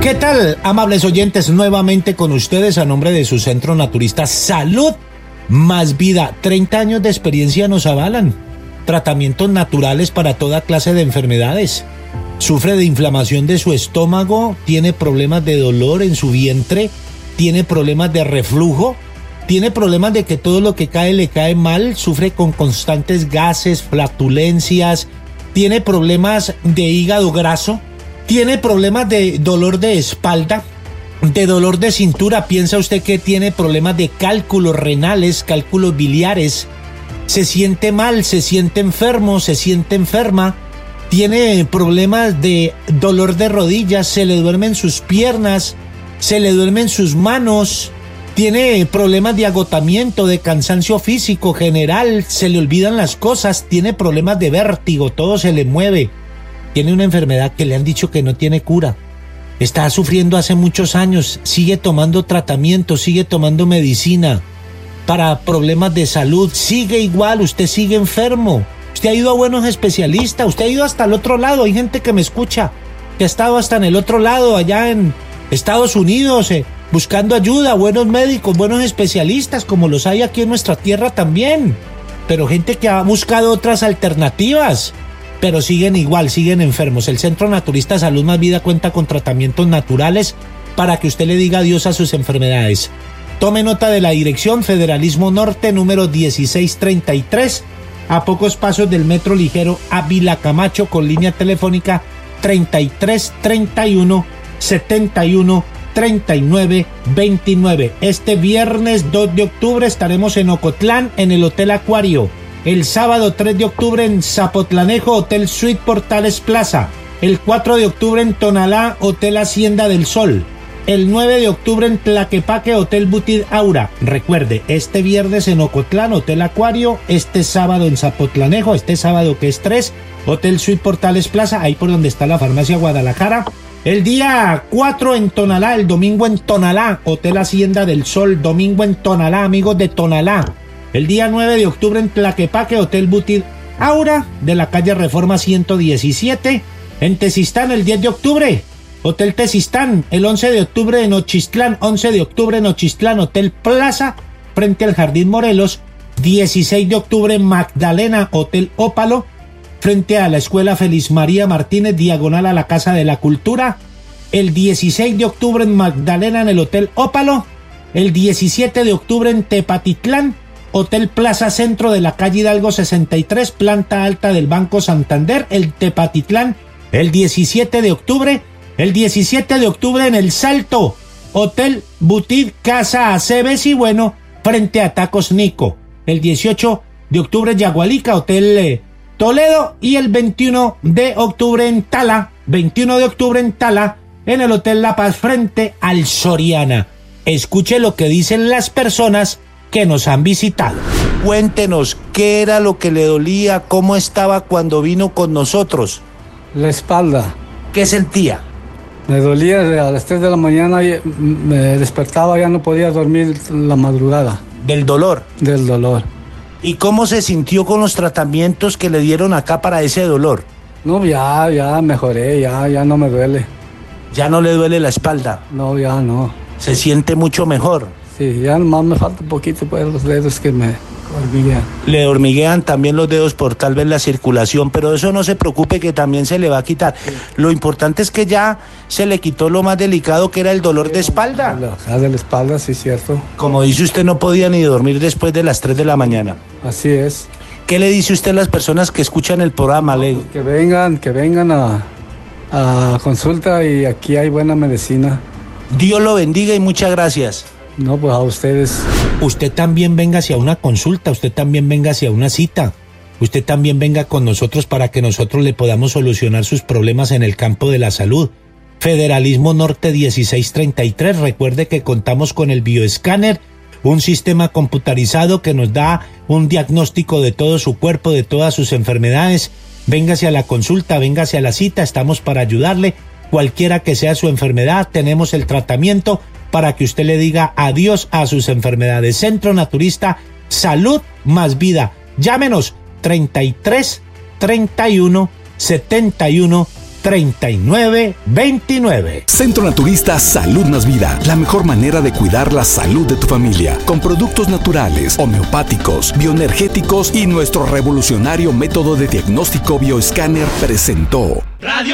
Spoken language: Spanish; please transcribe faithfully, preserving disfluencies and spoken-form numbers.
¿Qué tal, amables oyentes? Nuevamente con ustedes a nombre de su Centro Naturista Salud Más Vida. treinta años de experiencia nos avalan. Tratamientos naturales para toda clase de enfermedades. Sufre de inflamación de su estómago, tiene problemas de dolor en su vientre, tiene problemas de reflujo, tiene problemas de que todo lo que cae le cae mal, sufre con constantes gases, flatulencias, tiene problemas de hígado graso, tiene problemas de dolor de espalda, de dolor de cintura. Piensa usted que tiene problemas de cálculos renales, cálculos biliares, se siente mal, se siente enfermo, se siente enferma, tiene problemas de dolor de rodillas, se le duermen sus piernas, se le duermen sus manos, tiene problemas de agotamiento, de cansancio físico general, se le olvidan las cosas, tiene problemas de vértigo, todo se le mueve. Tiene una enfermedad que le han dicho que no tiene cura. Está sufriendo hace muchos años, sigue tomando tratamiento, sigue tomando medicina para problemas de salud, sigue igual, usted sigue enfermo. Usted ha ido a buenos especialistas, usted ha ido hasta el otro lado, hay gente que me escucha, que ha estado hasta en el otro lado, allá en Estados Unidos, eh, buscando ayuda, buenos médicos, buenos especialistas, como los hay aquí en nuestra tierra también. Pero gente que ha buscado otras alternativas, pero siguen igual, siguen enfermos. El Centro Naturista Salud Más Vida cuenta con tratamientos naturales para que usted le diga adiós a sus enfermedades. Tome nota de la dirección: Federalismo Norte, número dieciséis treinta y tres, a pocos pasos del Metro Ligero Ávila Camacho, con línea telefónica treinta y tres treinta y uno setenta y uno treinta y nueve veintinueve. Este viernes dos de octubre estaremos en Ocotlán, en el Hotel Acuario. El sábado tres de octubre en Zapotlanejo, Hotel Suite Portales Plaza. El cuatro de octubre en Tonalá, Hotel Hacienda del Sol. El nueve de octubre en Tlaquepaque, Hotel Butid Aura. Recuerde, este viernes en Ocotlán, Hotel Acuario. Este sábado en Zapotlanejo, este sábado que es tres, Hotel Suite Portales Plaza, ahí por donde está la farmacia Guadalajara. El día cuatro en Tonalá, el domingo en Tonalá, Hotel Hacienda del Sol. Domingo en Tonalá, amigos de Tonalá. El día nueve de octubre en Tlaquepaque, Hotel Butid Aura, de la calle Reforma ciento diecisiete. En Tezistán, el diez de octubre, Hotel Tezistán. El once de octubre en Ochistlán, once de octubre en Ochistlán, Hotel Plaza, frente al Jardín Morelos. dieciséis de octubre en Magdalena, Hotel Ópalo, frente a la Escuela Feliz María Martínez, diagonal a la Casa de la Cultura. El dieciséis de octubre en Magdalena, en el Hotel Ópalo. El diecisiete de octubre en Tepatitlán, Hotel Plaza Centro, de la calle Hidalgo sesenta y tres, planta alta del Banco Santander, el Tepatitlán. El diecisiete de octubre, el diecisiete de octubre en El Salto, Hotel Butid Casa Aceves y Bueno, frente a Tacos Nico. El dieciocho de octubre en Yagualica, Hotel eh, Toledo. Y el veintiuno de octubre en Tala, veintiuno de octubre en Tala, en el Hotel La Paz, frente al Soriana. Escuche lo que dicen las personas que nos han visitado. Cuéntenos, ¿qué era lo que le dolía? ¿Cómo estaba cuando vino con nosotros? La espalda. ¿Qué sentía? Me dolía a las tres de la mañana, y me despertaba, ya no podía dormir la madrugada. ¿Del dolor? Del dolor. ¿Y cómo se sintió con los tratamientos que le dieron acá para ese dolor? No, ya, ya mejoré, ya, ya no me duele. ¿Ya no le duele la espalda? No, ya no. ¿Se siente mucho mejor? Sí, ya nomás me falta un poquito, pues, los dedos que me hormiguean. Le hormiguean también los dedos por tal vez la circulación, pero eso no se preocupe, que también se le va a quitar. Sí. Lo importante es que ya se le quitó lo más delicado, que era el dolor de espalda. La de la espalda, sí, cierto. Como dice usted, no podía ni dormir después de las tres de la mañana. Así es. ¿Qué le dice usted a las personas que escuchan el programa, Le? Que vengan, que vengan a, a consulta, y aquí hay buena medicina. Dios lo bendiga y muchas gracias. No, pues a ustedes. Usted también venga hacia una consulta, usted también venga hacia una cita. Usted también venga con nosotros para que nosotros le podamos solucionar sus problemas en el campo de la salud. Federalismo Norte dieciséis treinta y tres. Recuerde que contamos con el bioescáner, un sistema computarizado que nos da un diagnóstico de todo su cuerpo, de todas sus enfermedades. Véngase a la consulta, véngase a la cita, estamos para ayudarle. Cualquiera que sea su enfermedad, tenemos el tratamiento para que usted le diga adiós a sus enfermedades. Centro Naturista Salud Más Vida. Llámenos treinta y tres treinta y uno setenta y uno treinta y nueve veintinueve. Centro Naturista Salud Más Vida, la mejor manera de cuidar la salud de tu familia, con productos naturales, homeopáticos, bioenergéticos y nuestro revolucionario método de diagnóstico bioescáner presentó Radio